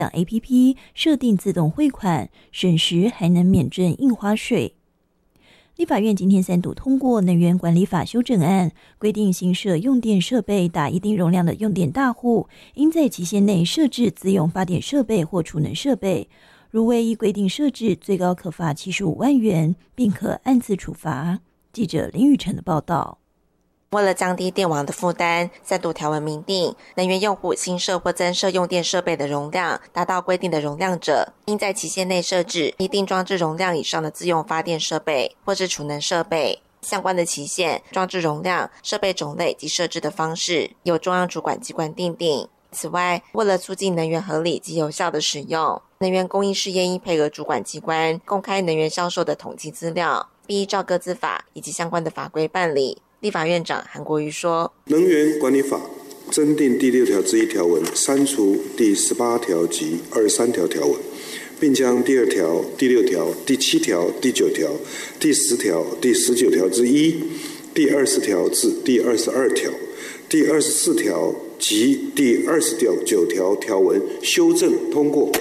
APP 设定自动汇款，省时还能免征印花税。立法院今天3读通过能源管理法修正案，规定新设用电设备达一定容量的用电大户，应在期限内设置自用发电设备或储能设备，如未依规定设置，最高可罚75万元，并可按次处罚。记者林宇晨的报道。 为了降低电网的负担，3读条文明定，能源用户新设或增设用电设备的容量达到规定的容量者，应在期限内设置一定装置容量以上的自用发电设备或是储能设备。相关的期限、装置容量、设备种类及设置的方式，由中央主管机关订定。此外，为了促进能源合理及有效的使用，能源供应事业应配合主管机关公开能源销售的统计资料，并依照各自法以及相关的法规办理。立法院长韩国瑜说， 能源管理法增订第6条之1条文，删除第18条及23条条文，并将第2条、第6条、第7条、第9条、第10条、第19条之1、第20条至第22条、第24条及第29条条文修正通过。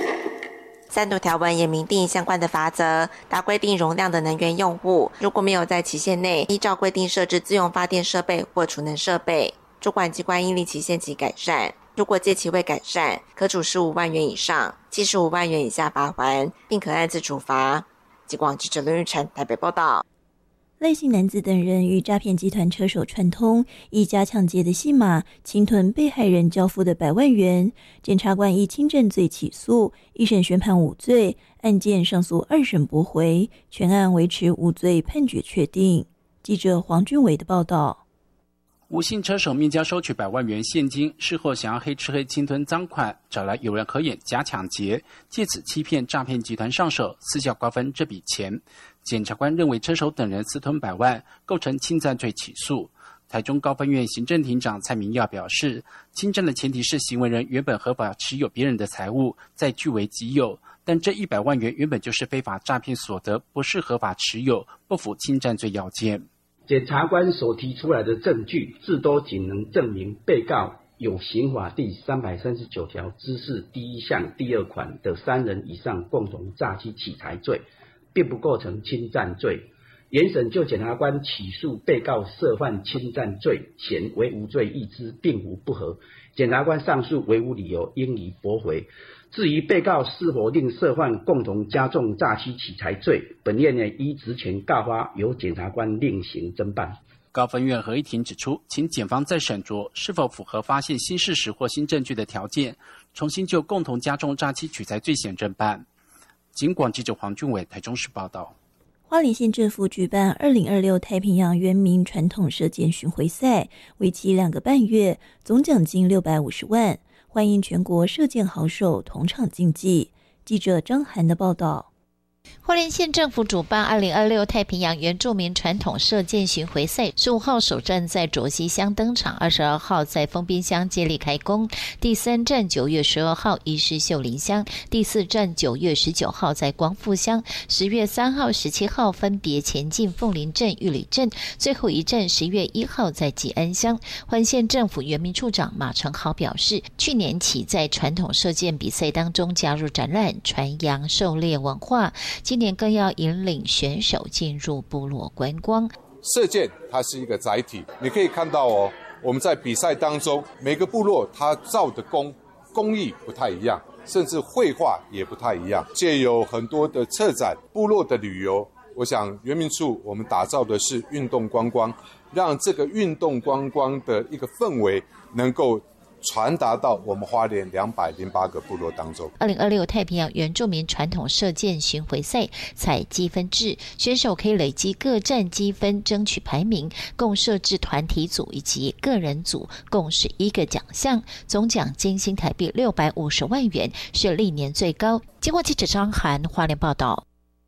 3读条文也明定相关的罚则，达规定容量的能源用户，如果没有在期限内依照规定设置自用发电设备或储能设备，主管机关应立即限期改善，如果届期未改善，可处15万元以上75万元以下罚锾，并可按次处罚。疾广记者林玉成台北报道。 赖姓男子等人与诈骗集团车手串通，以假抢劫的戏码侵吞被害人交付的100万元。检察官以轻症罪起诉，一审宣判无罪，案件上诉2审驳回，全案维持无罪判决确定。记者黄俊伟的报道。 吴姓车手面交收取100万元现金，事后想要黑吃黑侵吞赃款，找来有人合演假抢劫，借此欺骗诈骗集团上手，私下瓜分这笔钱。检察官认为车手等人私吞100万，构成侵占罪起诉。台中高分院行政庭长蔡明耀表示，侵占的前提是行为人原本合法持有别人的财物，再据为己有，但这100万元原本就是非法诈骗所得，不是合法持有，不符侵占罪要件。 检察官所提出来的证据，至多仅能证明被告有刑法第339条之4第1项第2款的3人以上共同诈欺取财罪，并不构成侵占罪。原审就检察官起诉被告涉犯侵占罪，显为无罪议之，并无不合。检察官上述为无理由，应予驳回。至于被告是否另涉犯共同加重诈欺取财罪，本院依职权告发，由检察官另行侦办。 高分院合议庭指出，请检方再审酌是否符合发现新事实或新证据的条件，重新就共同加重诈欺取财罪嫌侦办。警广记者黄俊伟台中市报道。 花莲县政府举办2026太平洋原民传统射箭巡回赛，为期2个半月，总奖金650万，欢迎全国射箭好手同场竞技。记者张涵的报道。 花莲县政府主办2026太平洋原住民传统射箭巡回赛，15号首站在卓溪乡登场，22号在丰滨乡接力开工，第3站9月12号移师秀林乡，第4站9月19号在光复乡，10月3号、17号分别前进凤林镇、玉里镇，最后一站10月1号在吉安乡。花县政府原民处长马成豪表示，去年起在传统射箭比赛当中加入展览，传扬狩猎文化，今年更要引领选手进入部落观光。 射箭它是一个载体，你可以看到我们在比赛当中，每个部落它造的工艺不太一样，甚至绘画也不太一样。借有很多的策展、部落的旅游，我想原民处我们打造的是运动观光，让这个运动观光的一个氛围能够传达到我们花莲208个部落当中。 2026太平洋原住民传统射箭巡回赛采积分制，选手可以累积各站积分争取排名，共设置团体组以及个人组，共11个奖项，总奖金新台币650万元，是历年最高。经过记者张涵花莲报道。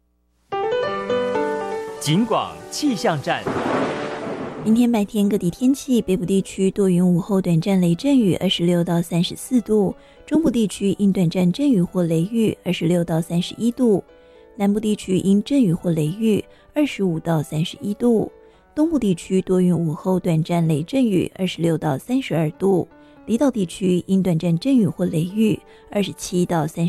警广气象站。 明天白天各地天气，北部地区多云，午后短暂雷阵雨，26到34度；中部地区因短暂阵雨或雷雨，26到31度；南部地区因阵雨或雷雨，25到31度；东部地区多云，午后短暂雷阵雨，26到32度；离岛地区因短暂阵雨或雷雨，27到30